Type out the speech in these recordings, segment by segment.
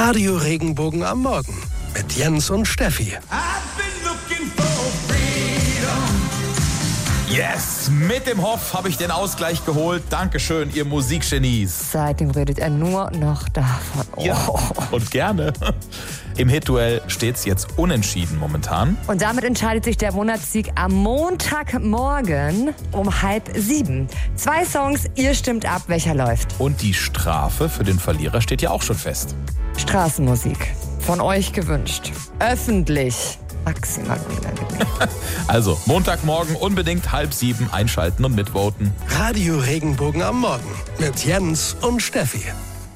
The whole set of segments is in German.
Radio Regenbogen am Morgen mit Jens und Steffi. Yes, mit dem Hoff habe ich den Ausgleich geholt. Dankeschön, ihr Musikgenies. Seitdem redet er nur noch davon. Oh. Ja, und gerne. Im Hit-Duell steht's jetzt unentschieden momentan. Und damit entscheidet sich der Monatssieg am Montagmorgen um 6:30. 2 Songs, ihr stimmt ab, welcher läuft. Und die Strafe für den Verlierer steht ja auch schon fest. Straßenmusik. Von euch gewünscht. Öffentlich. Maximal unangenehm. Also, Montagmorgen unbedingt 6:30 einschalten und mitvoten. Radio Regenbogen am Morgen mit Jens und Steffi.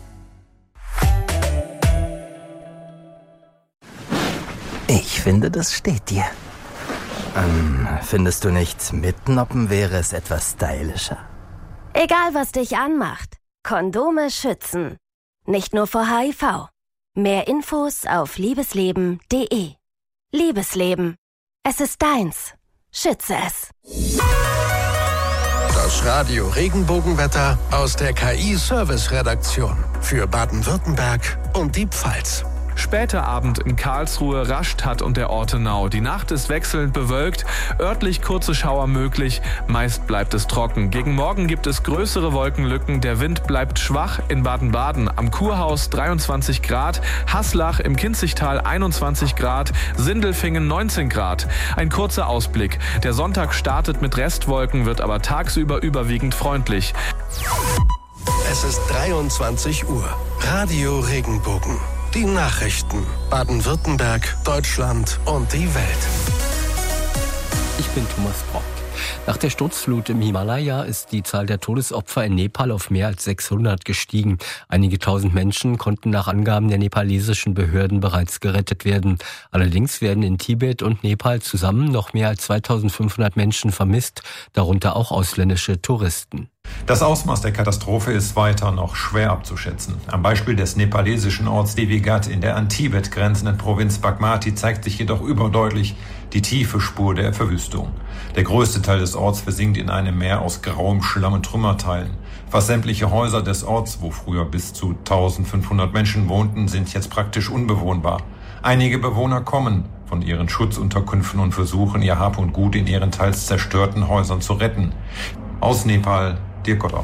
Ich finde, das steht dir. Findest du nicht, mitnoppen wäre es etwas stylischer? Egal, was dich anmacht. Kondome schützen. Nicht nur vor HIV. Mehr Infos auf liebesleben.de. Liebesleben. Es ist deins. Schütze es. Das Radio Regenbogenwetter aus der KI-Service-Redaktion für Baden-Württemberg und die Pfalz. Später Abend in Karlsruhe, Rastatt und der Ortenau. Die Nacht ist wechselnd bewölkt, örtlich kurze Schauer möglich, meist bleibt es trocken. Gegen Morgen gibt es größere Wolkenlücken, der Wind bleibt schwach in Baden-Baden. Am Kurhaus 23 Grad, Haslach im Kinzigtal 21 Grad, Sindelfingen 19 Grad. Ein kurzer Ausblick. Der Sonntag startet mit Restwolken, wird aber tagsüber überwiegend freundlich. Es ist 23 Uhr. Radio Regenbogen. Die Nachrichten. Baden-Württemberg, Deutschland und die Welt. Ich bin Thomas Brock. Nach der Sturzflut im Himalaya ist die Zahl der Todesopfer in Nepal auf mehr als 600 gestiegen. Einige tausend Menschen konnten nach Angaben der nepalesischen Behörden bereits gerettet werden. Allerdings werden in Tibet und Nepal zusammen noch mehr als 2500 Menschen vermisst, darunter auch ausländische Touristen. Das Ausmaß der Katastrophe ist weiter noch schwer abzuschätzen. Am Beispiel des nepalesischen Orts Devigat in der an Tibet grenzenden Provinz Bagmati zeigt sich jedoch überdeutlich die tiefe Spur der Verwüstung. Der größte Teil des Orts versinkt in einem Meer aus grauem Schlamm und Trümmerteilen. Fast sämtliche Häuser des Orts, wo früher bis zu 1500 Menschen wohnten, sind jetzt praktisch unbewohnbar. Einige Bewohner kommen von ihren Schutzunterkünften und versuchen, ihr Hab und Gut in ihren teils zerstörten Häusern zu retten. Aus Nepal, Dirk Gotter.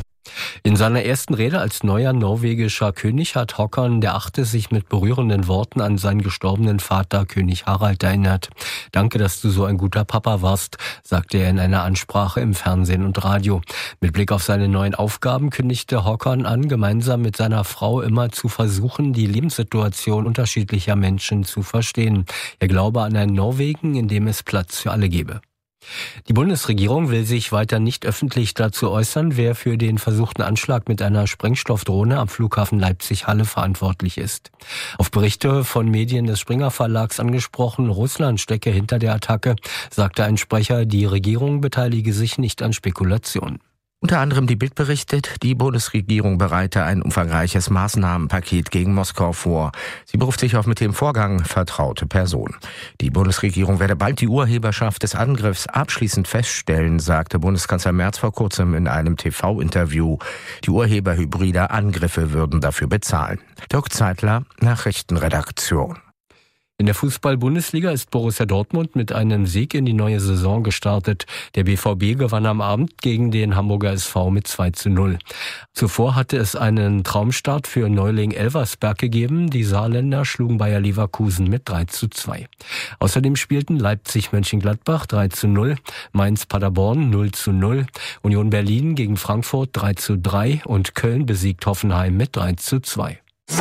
In seiner ersten Rede als neuer norwegischer König hat Håkon VIII. Sich mit berührenden Worten an seinen gestorbenen Vater König Harald erinnert. Danke, dass du so ein guter Papa warst, sagte er in einer Ansprache im Fernsehen und Radio. Mit Blick auf seine neuen Aufgaben kündigte Håkon an, gemeinsam mit seiner Frau immer zu versuchen, die Lebenssituation unterschiedlicher Menschen zu verstehen. Er glaube an ein Norwegen, in dem es Platz für alle gebe. Die Bundesregierung will sich weiter nicht öffentlich dazu äußern, wer für den versuchten Anschlag mit einer Sprengstoffdrohne am Flughafen Leipzig-Halle verantwortlich ist. Auf Berichte von Medien des Springer Verlags angesprochen, Russland stecke hinter der Attacke, sagte ein Sprecher, die Regierung beteilige sich nicht an Spekulationen. Unter anderem die Bild berichtet, die Bundesregierung bereite ein umfangreiches Maßnahmenpaket gegen Moskau vor. Sie beruft sich auf mit dem Vorgang vertraute Personen. Die Bundesregierung werde bald die Urheberschaft des Angriffs abschließend feststellen, sagte Bundeskanzler Merz vor kurzem in einem TV-Interview. Die Urheber hybrider Angriffe würden dafür bezahlen. Dirk Zeitler, Nachrichtenredaktion. In der Fußball-Bundesliga ist Borussia Dortmund mit einem Sieg in die neue Saison gestartet. Der BVB gewann am Abend gegen den Hamburger SV mit 2:0. Zuvor hatte es einen Traumstart für Neuling Elversberg gegeben. Die Saarländer schlugen Bayer Leverkusen mit 3:2. Außerdem spielten Leipzig-Mönchengladbach 3:0, Mainz-Paderborn 0:0, Union Berlin gegen Frankfurt 3:3 und Köln besiegt Hoffenheim mit 3:2.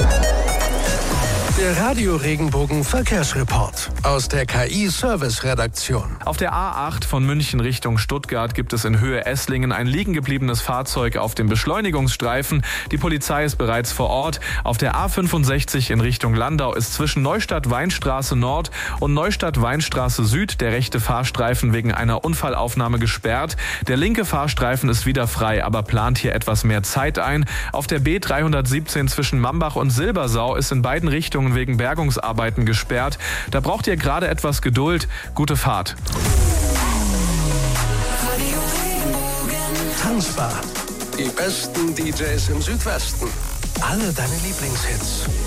Der Radio Regenbogen Verkehrsreport aus der KI-Service-Redaktion. Auf der A8 von München Richtung Stuttgart gibt es in Höhe Esslingen ein liegengebliebenes Fahrzeug auf dem Beschleunigungsstreifen. Die Polizei ist bereits vor Ort. Auf der A65 in Richtung Landau ist zwischen Neustadt-Weinstraße Nord und Neustadt-Weinstraße Süd der rechte Fahrstreifen wegen einer Unfallaufnahme gesperrt. Der linke Fahrstreifen ist wieder frei, aber plant hier etwas mehr Zeit ein. Auf der B317 zwischen Mambach und Silbersau ist in beiden Richtungen wegen Bergungsarbeiten gesperrt. Da braucht ihr gerade etwas Geduld. Gute Fahrt. Tanzbar. Die besten DJs im Südwesten. Alle deine Lieblingshits.